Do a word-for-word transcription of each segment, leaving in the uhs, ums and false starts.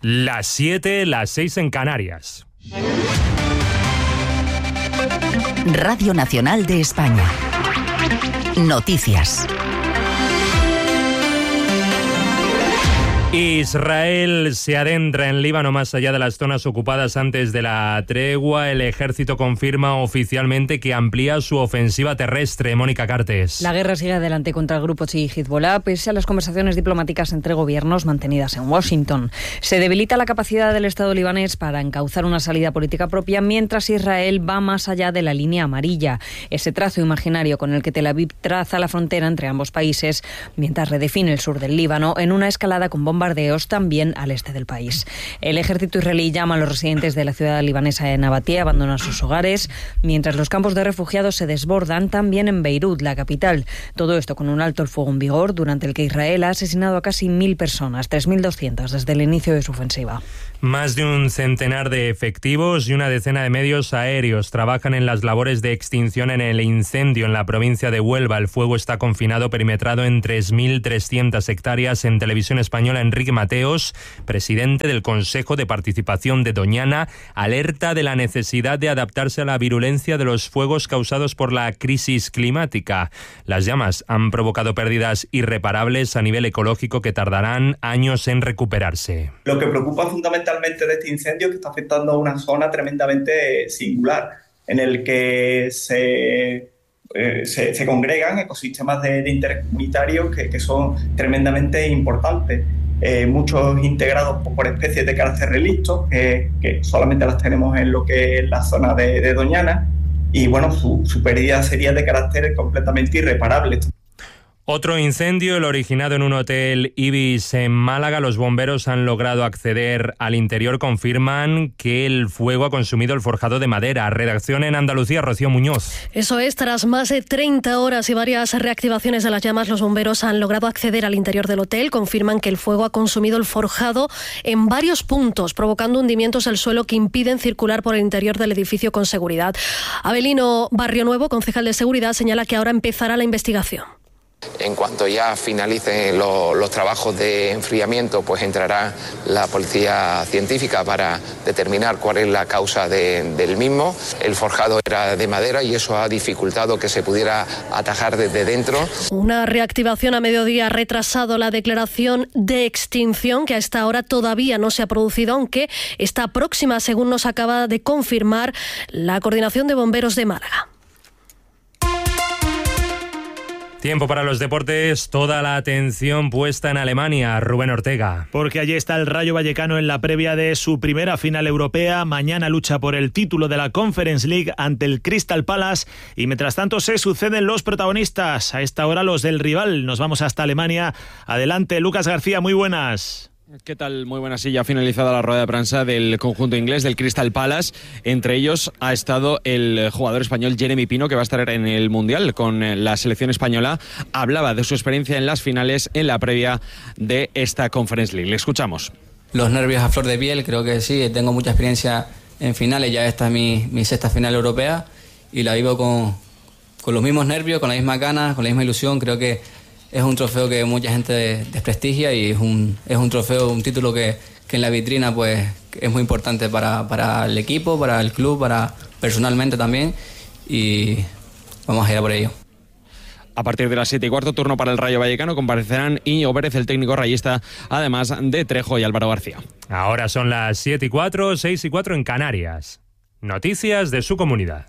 Las siete, las seis en Canarias. Radio Nacional de España. Noticias. Israel se adentra en Líbano más allá de las zonas ocupadas antes de la tregua. El ejército confirma oficialmente que amplía su ofensiva terrestre. Mónica Cartes. La guerra sigue adelante contra el grupo chií Hezbollah, pese a las conversaciones diplomáticas entre gobiernos mantenidas en Washington. Se debilita la capacidad del Estado libanés para encauzar una salida política propia, mientras Israel va más allá de la línea amarilla, ese trazo imaginario con el que Tel Aviv traza la frontera entre ambos países, mientras redefine el sur del Líbano en una escalada con bombas bombardeos también al este del país. El ejército israelí llama a los residentes de la ciudad libanesa de Nabatea a abandonar sus hogares, mientras los campos de refugiados se desbordan también en Beirut, la capital. Todo esto con un alto el fuego en vigor, durante el que Israel ha asesinado a casi mil personas, tres mil doscientas desde el inicio de su ofensiva. Más de un centenar de efectivos y una decena de medios aéreos trabajan en las labores de extinción en el incendio en la provincia de Huelva. El fuego está confinado, perimetrado en tres mil trescientas hectáreas. En Televisión Española, Enrique Mateos, presidente del Consejo de Participación de Doñana, alerta de la necesidad de adaptarse a la virulencia de los fuegos causados por la crisis climática. Las llamas han provocado pérdidas irreparables a nivel ecológico que tardarán años en recuperarse. Lo que preocupa fundamentalmente de este incendio es que está afectando a una zona tremendamente singular, en el que se, eh, se, se congregan ecosistemas de, de interés comunitario que, que son tremendamente importantes. Eh, muchos integrados por, por especies de carácter relicto, que, que solamente las tenemos en lo que es la zona de, de Doñana, y bueno, su, su pérdida sería de carácter completamente irreparable. Otro incendio, el originado en un hotel Ibis en Málaga. Los bomberos han logrado acceder al interior. Confirman que el fuego ha consumido el forjado de madera. Redacción en Andalucía, Rocío Muñoz. Eso es, tras más de treinta horas y varias reactivaciones de las llamas, los bomberos han logrado acceder al interior del hotel. Confirman que el fuego ha consumido el forjado en varios puntos, provocando hundimientos del suelo que impiden circular por el interior del edificio con seguridad. Abelino Barrio Nuevo, concejal de Seguridad, señala que ahora empezará la investigación. En cuanto ya finalicen lo, los trabajos de enfriamiento, pues entrará la policía científica para determinar cuál es la causa de, del mismo. El forjado era de madera y eso ha dificultado que se pudiera atajar desde dentro. Una reactivación a mediodía ha retrasado la declaración de extinción, que a esta hora todavía no se ha producido, aunque está próxima, según nos acaba de confirmar la Coordinación de Bomberos de Málaga. Tiempo para los deportes, toda la atención puesta en Alemania. Rubén Ortega. Porque allí está el Rayo Vallecano en la previa de su primera final europea. Mañana lucha por el título de la Conference League ante el Crystal Palace. Y mientras tanto se suceden los protagonistas. A esta hora los del rival. Nos vamos hasta Alemania. Adelante, Lucas García, muy buenas. ¿Qué tal? Muy buena silla. Ha finalizado la rueda de prensa del conjunto inglés del Crystal Palace. Entre ellos ha estado el jugador español Jeremy Pino, que va a estar en el Mundial con la selección española. Hablaba de su experiencia en las finales en la previa de esta Conference League. Le escuchamos. Los nervios a flor de piel, creo que sí. Tengo mucha experiencia en finales. Ya esta es mi, mi sexta final europea y la vivo con, con los mismos nervios, con las mismas ganas, con la misma ilusión. Creo que es un trofeo que mucha gente desprestigia y es un, es un trofeo, un título que, que en la vitrina pues es muy importante para, para el equipo, para el club, para personalmente también, y vamos a ir a por ello. A partir de las siete y cuarto, turno para el Rayo Vallecano, comparecerán Íñigo Pérez, el técnico rayista, además de Trejo y Álvaro García. Ahora son las siete y cuatro, seis y cuatro en Canarias. Noticias de su comunidad.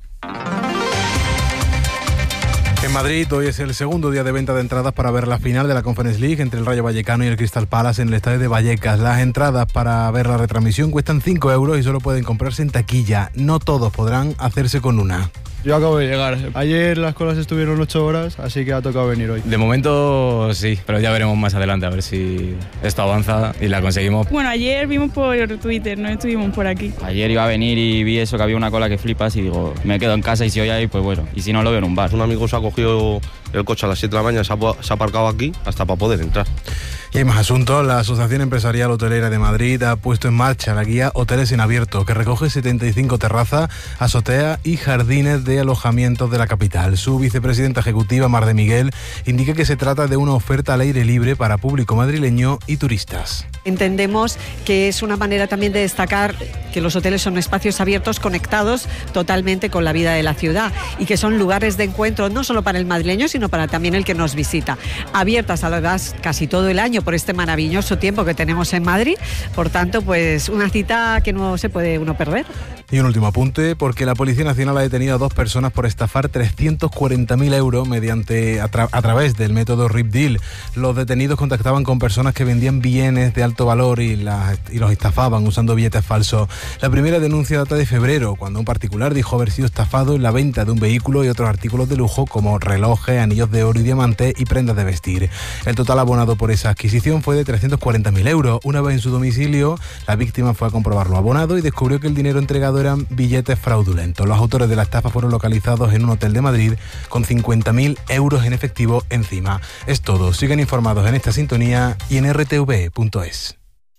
En Madrid hoy es el segundo día de venta de entradas para ver la final de la Conference League entre el Rayo Vallecano y el Crystal Palace en el estadio de Vallecas. Las entradas para ver la retransmisión cuestan cinco euros y solo pueden comprarse en taquilla. No todos podrán hacerse con una. Yo acabo de llegar. Ayer las colas estuvieron ocho horas, así que ha tocado venir hoy. De momento sí, pero ya veremos más adelante a ver si esto avanza y la conseguimos. Bueno, ayer vimos por Twitter, no estuvimos por aquí. Ayer iba a venir y vi eso, que había una cola que flipas, y digo, me quedo en casa y si hoy hay, pues bueno, y si no, lo veo en un bar. Un amigo se ha cogido el coche a las siete de la mañana, se ha, se ha aparcado aquí hasta para poder entrar. Y hay más asuntos. La Asociación Empresarial Hotelera de Madrid ha puesto en marcha la guía Hoteles en Abierto, que recoge setenta y cinco terrazas, azoteas y jardines de alojamientos de la capital. Su vicepresidenta ejecutiva, Mar de Miguel, indica que se trata de una oferta al aire libre para público madrileño y turistas. Entendemos que es una manera también de destacar que los hoteles son espacios abiertos conectados totalmente con la vida de la ciudad y que son lugares de encuentro no solo para el madrileño, sino para también el que nos visita. Abiertas además casi todo el año por este maravilloso tiempo que tenemos en Madrid. Por tanto, pues una cita que no se puede uno perder. Y un último apunte, porque la Policía Nacional ha detenido a dos personas por estafar trescientos cuarenta mil euros mediante a, tra- a través del método R I P Deal. Los detenidos contactaban con personas que vendían bienes de alto valor y, las, y los estafaban usando billetes falsos. La primera denuncia data de febrero, cuando un particular dijo haber sido estafado en la venta de un vehículo y otros artículos de lujo como relojes, anillos de oro y diamantes y prendas de vestir. El total abonado por esa adquisición fue de trescientos cuarenta mil euros. Una vez en su domicilio, la víctima fue a comprobar lo abonado y descubrió que el dinero entregado eran billetes fraudulentos. Los autores de la estafa fueron localizados en un hotel de Madrid con cincuenta mil euros en efectivo encima. Es todo. Siguen informados en esta sintonía y en r t v punto es.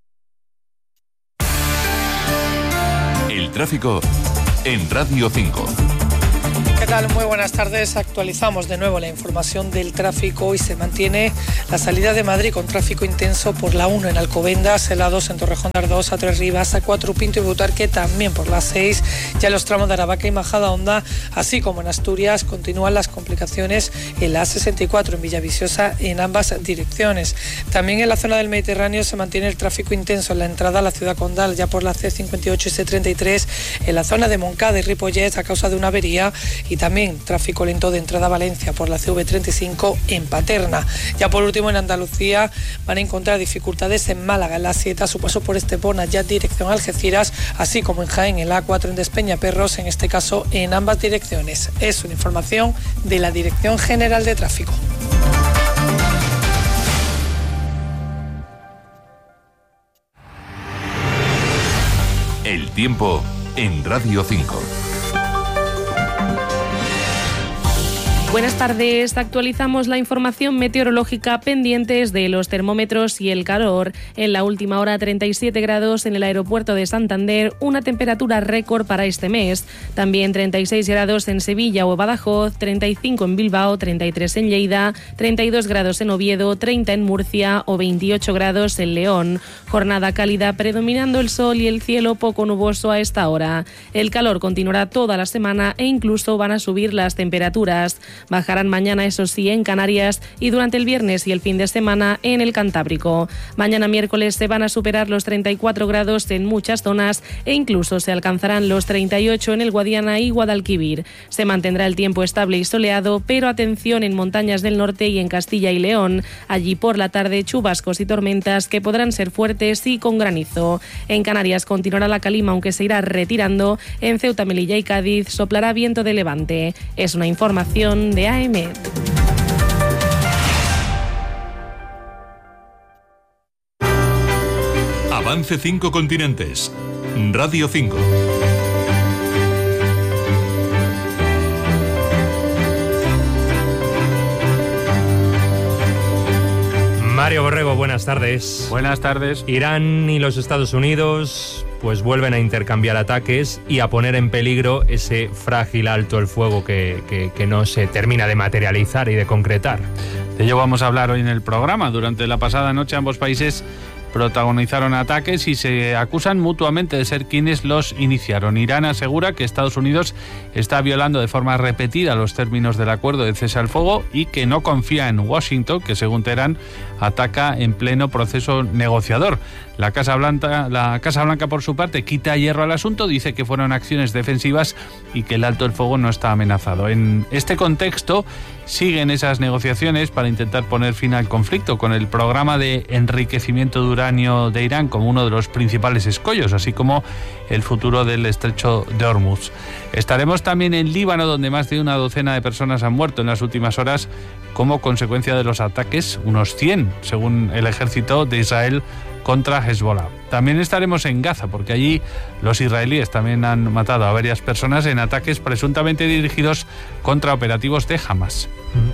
El tráfico en Radio cinco. ¿Qué tal? Muy buenas tardes. Actualizamos de nuevo la información del tráfico. Hoy se mantiene la salida de Madrid con tráfico intenso por la uno en Alcobendas, la dos en Torrejón de Ardoz, a tres Rivas, a cuatro Pinto y Butarque, también por la seis. Ya los tramos de Aravaca y Majadahonda, así como en Asturias, continúan las complicaciones en la A sesenta y cuatro en Villaviciosa en ambas direcciones. También en la zona del Mediterráneo se mantiene el tráfico intenso en la entrada a la ciudad condal, ya por la C cincuenta y ocho y C treinta y tres, en la zona de Moncada y Ripollet a causa de una avería, y también tráfico lento de entrada a Valencia por la C V treinta y cinco en Paterna. Ya por último, en Andalucía van a encontrar dificultades en Málaga, en la siete a su paso por Estepona, ya dirección Algeciras, así como en Jaén, en la A cuatro en Despeñaperros, en este caso en ambas direcciones. Es una información de la Dirección General de Tráfico. El tiempo en Radio cinco. Buenas tardes. Actualizamos la información meteorológica pendientes de los termómetros y el calor. En la última hora, treinta y siete grados en el aeropuerto de Santander, una temperatura récord para este mes. También treinta y seis grados en Sevilla o Badajoz, treinta y cinco en Bilbao, treinta y tres en Lleida, treinta y dos grados en Oviedo, treinta en Murcia o veintiocho grados en León. Jornada cálida predominando el sol y el cielo poco nuboso a esta hora. El calor continuará toda la semana e incluso van a subir las temperaturas. Bajarán mañana, eso sí, en Canarias y durante el viernes y el fin de semana en el Cantábrico. Mañana miércoles se van a superar los treinta y cuatro grados en muchas zonas e incluso se alcanzarán los treinta y ocho en el Guadiana y Guadalquivir. Se mantendrá el tiempo estable y soleado, pero atención en montañas del norte y en Castilla y León. Allí por la tarde chubascos y tormentas que podrán ser fuertes y con granizo. En Canarias continuará la calima, aunque se irá retirando. En Ceuta, Melilla y Cádiz soplará viento de levante. Es una información de A M. Avance cinco continentes. Radio cinco. Mario Borrego, buenas tardes. Buenas tardes. Irán y los Estados Unidos pues vuelven a intercambiar ataques y a poner en peligro ese frágil alto el fuego que, que, que no se termina de materializar y de concretar. De ello vamos a hablar hoy en el programa. Durante la pasada noche ambos países protagonizaron ataques y se acusan mutuamente de ser quienes los iniciaron. Irán asegura que Estados Unidos está violando de forma repetida los términos del acuerdo de cese al fuego y que no confía en Washington, que según Teherán ataca en pleno proceso negociador. La Casa Blanca, la Casa Blanca, por su parte, quita hierro al asunto, dice que fueron acciones defensivas y que el alto el fuego no está amenazado. En este contexto, siguen esas negociaciones para intentar poner fin al conflicto, con el programa de enriquecimiento de uranio de Irán como uno de los principales escollos, así como el futuro del estrecho de Hormuz. Estaremos también en Líbano, donde más de una docena de personas han muerto en las últimas horas como consecuencia de los ataques, unos cien, según el ejército de Israel, contra Hezbollah. También estaremos en Gaza, porque allí los israelíes también han matado a varias personas en ataques presuntamente dirigidos contra operativos de Hamas.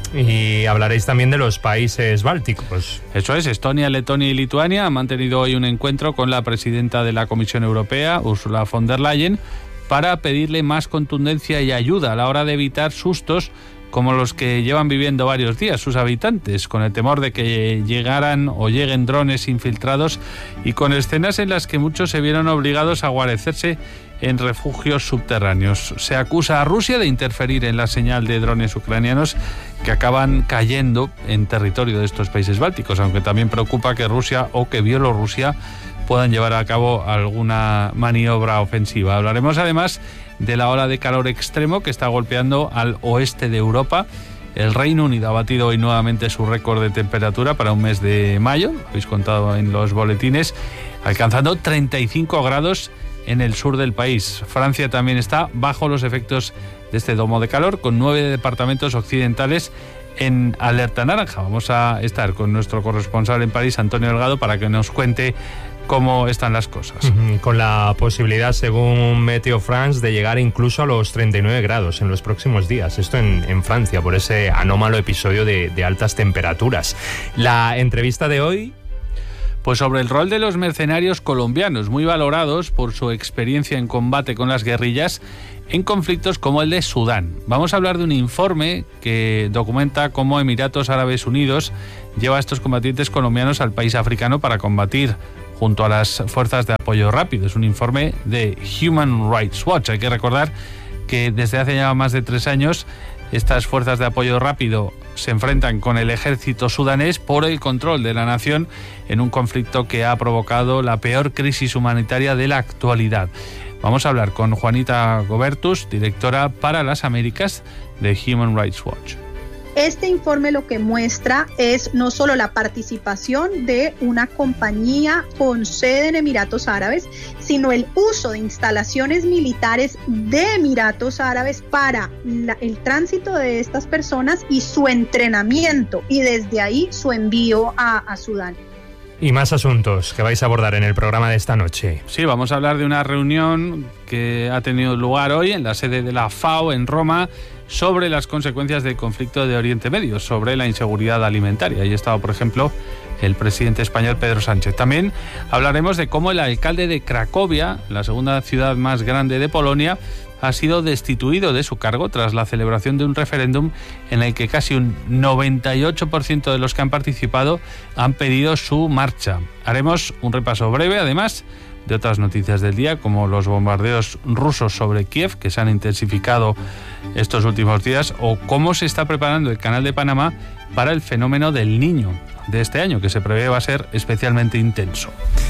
Y hablaréis también de los países bálticos. Eso es, Estonia, Letonia y Lituania han mantenido hoy un encuentro con la presidenta de la Comisión Europea, Ursula von der Leyen, para pedirle más contundencia y ayuda a la hora de evitar sustos como los que llevan viviendo varios días sus habitantes, con el temor de que llegaran o lleguen drones infiltrados y con escenas en las que muchos se vieron obligados a guarecerse en refugios subterráneos. Se acusa a Rusia de interferir en la señal de drones ucranianos que acaban cayendo en territorio de estos países bálticos, aunque también preocupa que Rusia o que Bielorrusia puedan llevar a cabo alguna maniobra ofensiva. Hablaremos además de la ola de calor extremo que está golpeando al oeste de Europa. El Reino Unido ha batido hoy nuevamente su récord de temperatura para un mes de mayo, lo habéis contado en los boletines, alcanzando treinta y cinco grados en el sur del país. Francia también está bajo los efectos de este domo de calor, con nueve departamentos occidentales en alerta naranja. Vamos a estar con nuestro corresponsal en París, Antonio Delgado, para que nos cuente cómo están las cosas. Con la posibilidad, según Meteo France, de llegar incluso a los treinta y nueve grados en los próximos días. Esto en, en Francia, por ese anómalo episodio de, de altas temperaturas. La entrevista de hoy... Pues sobre el rol de los mercenarios colombianos, muy valorados por su experiencia en combate con las guerrillas en conflictos como el de Sudán. Vamos a hablar de un informe que documenta cómo Emiratos Árabes Unidos lleva a estos combatientes colombianos al país africano para combatir junto a las fuerzas de apoyo rápido. Es un informe de Human Rights Watch. Hay que recordar que desde hace ya más de tres años estas fuerzas de apoyo rápido se enfrentan con el ejército sudanés por el control de la nación en un conflicto que ha provocado la peor crisis humanitaria de la actualidad. Vamos a hablar con Juanita Gobertus, directora para las Américas de Human Rights Watch. Este informe lo que muestra es no solo la participación de una compañía con sede en Emiratos Árabes, sino el uso de instalaciones militares de Emiratos Árabes para la, el tránsito de estas personas y su entrenamiento, y desde ahí su envío a, a Sudán. Y más asuntos que vais a abordar en el programa de esta noche. Sí, vamos a hablar de una reunión que ha tenido lugar hoy en la sede de la FAO en Roma sobre las consecuencias del conflicto de Oriente Medio, sobre la inseguridad alimentaria. Ahí estaba, por ejemplo, el presidente español Pedro Sánchez. También hablaremos de cómo el alcalde de Cracovia, la segunda ciudad más grande de Polonia, ha sido destituido de su cargo tras la celebración de un referéndum en el que casi un noventa y ocho por ciento de los que han participado han pedido su marcha. Haremos un repaso breve, además, de otras noticias del día, como los bombardeos rusos sobre Kiev, que se han intensificado estos últimos días, o cómo se está preparando el Canal de Panamá para el fenómeno del Niño de este año, que se prevé va a ser especialmente intenso.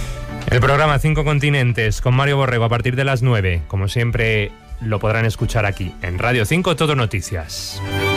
El programa Cinco Continentes con Mario Borrego a partir de las nueve. Como siempre, lo podrán escuchar aquí, en Radio cinco Todo Noticias.